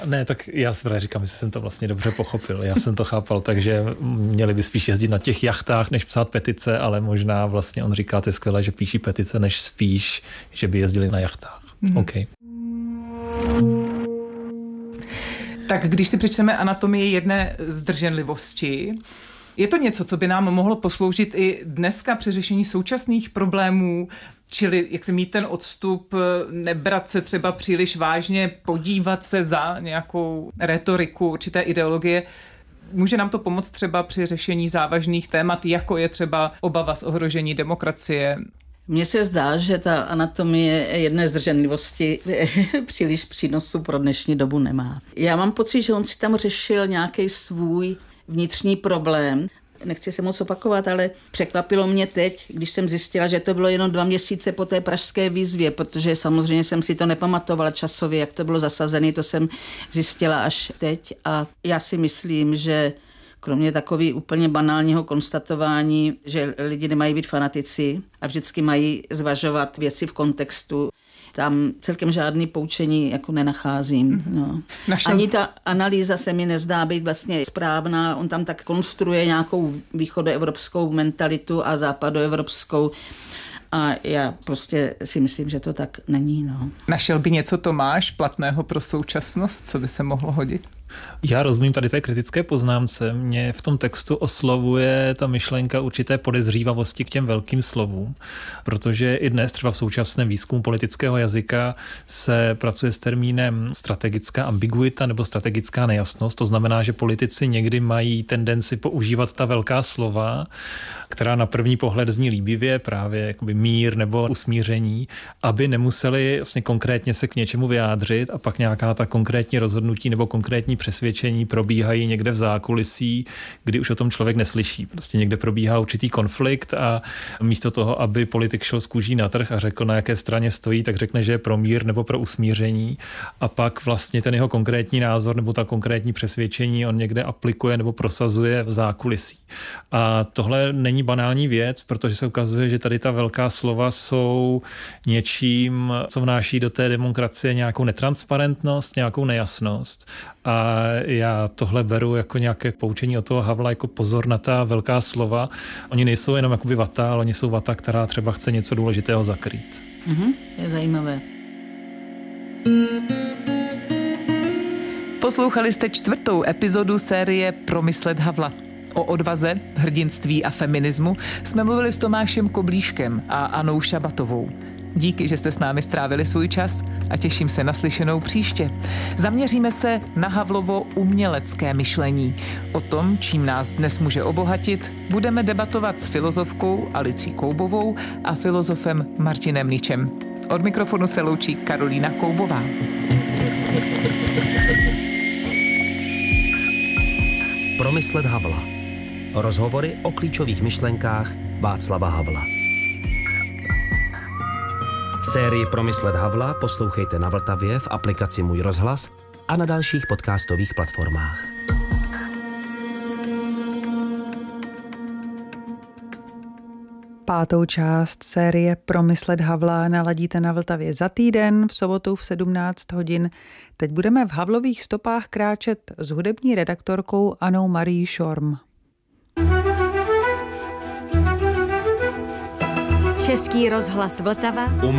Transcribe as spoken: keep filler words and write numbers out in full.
Ne, tak já si právě říkám, že jsem to vlastně dobře pochopil. Já jsem to chápal, takže měli by spíš jezdit na těch jachtách, než psát petice, ale možná vlastně on říká, to je skvělé, že píší petice, než spíš, že by jezdili na jachtách. Mm. OK. Tak když si přečteme anatomii jedné zdrženlivosti, je to něco, co by nám mohlo posloužit i dneska při řešení současných problémů, čili jak se mít ten odstup, nebrat se třeba příliš vážně, podívat se za nějakou retoriku určité ideologie. Může nám to pomoct třeba při řešení závažných témat, jako je třeba obava z ohrožení demokracie? Mně se zdá, že ta anatomie jedné zdrženlivosti příliš přínosu pro dnešní dobu nemá. Já mám pocit, že on si tam řešil nějaký svůj vnitřní problém. Nechci se moc opakovat, ale překvapilo mě teď, když jsem zjistila, že to bylo jenom dva měsíce po té pražské výzvě, protože samozřejmě jsem si to nepamatovala časově, jak to bylo zasazené, to jsem zjistila až teď. A já si myslím, že kromě takový úplně banálního konstatování, že lidi nemají být fanatici a vždycky mají zvažovat věci v kontextu, tam celkem žádný poučení jako nenacházím. Mm-hmm. No. Našel... Ani ta analýza se mi nezdá být vlastně správná. On tam tak konstruuje nějakou východoevropskou mentalitu a západoevropskou. A já prostě si myslím, že to tak není. No. Našel by něco Tomáš platného pro současnost, co by se mohlo hodit? Já rozumím tady té kritické poznámce. Mě v tom textu oslovuje ta myšlenka určité podezřívavosti k těm velkým slovům, protože i dnes třeba v současném výzkumu politického jazyka se pracuje s termínem strategická ambiguita nebo strategická nejasnost. To znamená, že politici někdy mají tendenci používat ta velká slova, která na první pohled zní líbivě, právě jakoby mír nebo usmíření, aby nemuseli vlastně konkrétně se k něčemu vyjádřit a pak nějaká ta konkrétní rozhodnutí nebo konkrétní přesvědčení probíhají někde v zákulisí, kdy už o tom člověk neslyší. Prostě někde probíhá určitý konflikt a místo toho, aby politik šel z kůží na trh a řekl, na jaké straně stojí, tak řekne, že je pro mír nebo pro usmíření a pak vlastně ten jeho konkrétní názor nebo ta konkrétní přesvědčení on někde aplikuje nebo prosazuje v zákulisí. A tohle není banální věc, protože se ukazuje, že tady ta velká slova jsou něčím, co vnáší do té demokracie nějakou netransparentnost, nějakou nejasnost. A já tohle beru jako nějaké poučení od toho Havla, jako pozor na ta velká slova. Oni nejsou jenom jakoby vata, ale oni jsou vata, která třeba chce něco důležitého zakrýt. Mhm, je zajímavé. Poslouchali jste čtvrtou epizodu série Promyslet Havla. O odvaze, hrdinství a feminismu jsme mluvili s Tomášem Koblíškem a Anou Šabatovou. Díky, že jste s námi strávili svůj čas a těším se na slyšenou příště. Zaměříme se na Havlovo umělecké myšlení. O tom, čím nás dnes může obohatit, budeme debatovat s filozofkou Alicí Koubovou a filozofem Martinem Ničem. Od mikrofonu se loučí Karolína Koubová. Promyslet Havla. Rozhovory o klíčových myšlenkách Václava Havla. Sérii Promyslet Havla poslouchejte na Vltavě v aplikaci Můj rozhlas a na dalších podcastových platformách. Pátou část série Promyslet Havla naladíte na Vltavě za týden v sobotu v sedmnáct hodin. Teď budeme v Havlových stopách kráčet s hudební redaktorkou Anou Marií Šorm. Český rozhlas Vltava.